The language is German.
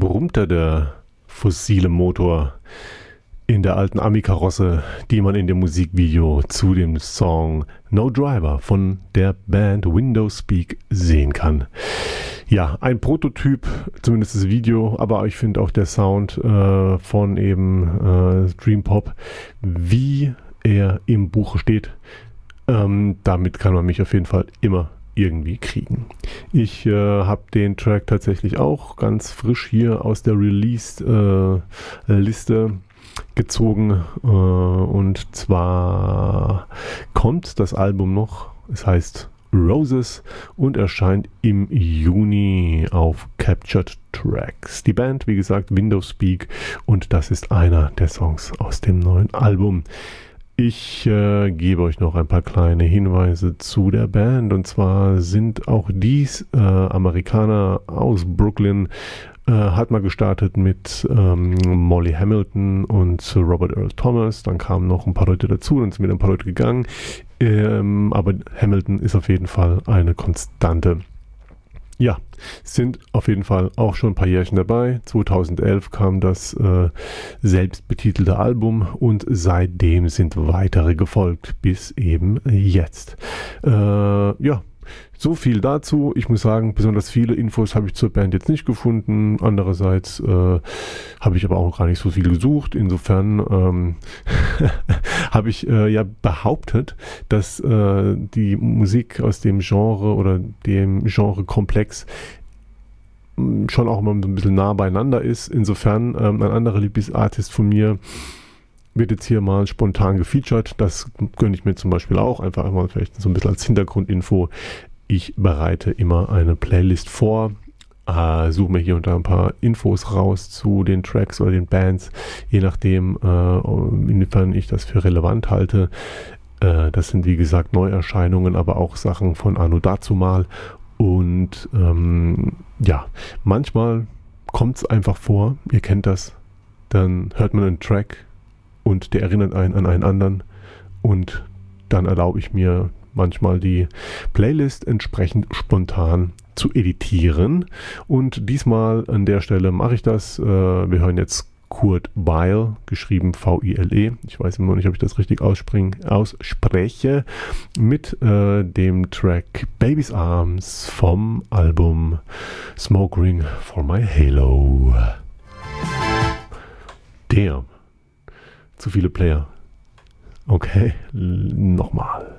brummte der fossile Motor in der alten Ami-Karosse, die man in dem Musikvideo zu dem Song No Driver von der Band Windowspeak sehen kann. Ja, ein Prototyp, zumindest das Video, aber ich finde auch der Sound von eben Dream Pop, wie er im Buche steht, damit kann man mich auf jeden Fall immer irgendwie kriegen. Ich habe den Track tatsächlich auch ganz frisch hier aus der Released-Liste gezogen und zwar kommt das Album noch, es heißt Roses und erscheint im Juni auf Captured Tracks. Die Band, wie gesagt, Windowspeak, und das ist einer der Songs aus dem neuen Album. Ich gebe euch noch ein paar kleine Hinweise zu der Band, und zwar sind auch dies Amerikaner aus Brooklyn, hat mal gestartet mit Molly Hamilton und Robert Earl Thomas, dann kamen noch ein paar Leute dazu, dann sind wieder ein paar Leute gegangen, aber Hamilton ist auf jeden Fall eine Konstante. Ja, sind auf jeden Fall auch schon ein paar Jährchen dabei. 2011 kam das selbstbetitelte Album und seitdem sind weitere gefolgt, bis eben jetzt. Ja, so viel dazu. Ich muss sagen, besonders viele Infos habe ich zur Band jetzt nicht gefunden. Andererseits habe ich aber auch gar nicht so viel gesucht. Insofern habe ich ja behauptet, dass die Musik aus dem Genre oder dem Genrekomplex schon auch immer so ein bisschen nah beieinander ist. Insofern ein anderer Lieblingsartist von mir wird jetzt hier mal spontan gefeatured. Das gönne ich mir zum Beispiel auch. Einfach mal vielleicht so ein bisschen als Hintergrundinfo. Ich bereite immer eine Playlist vor, suche mir hier und da ein paar Infos raus zu den Tracks oder den Bands, je nachdem, inwiefern ich das für relevant halte. Das sind wie gesagt Neuerscheinungen, aber auch Sachen von anno dazumal. Und ja, manchmal kommt es einfach vor, ihr kennt das, dann hört man einen Track und der erinnert einen an einen anderen, und dann erlaube ich mir manchmal die Playlist entsprechend spontan zu editieren. Und diesmal an der Stelle mache ich das. Wir hören jetzt Kurt Weill, geschrieben V-I-L-E. Ich weiß immer noch nicht, ob ich das richtig ausspreche, mit dem Track Baby's Arms vom Album Smoke Ring for My Halo. Damn. Zu viele Player. Okay, nochmal.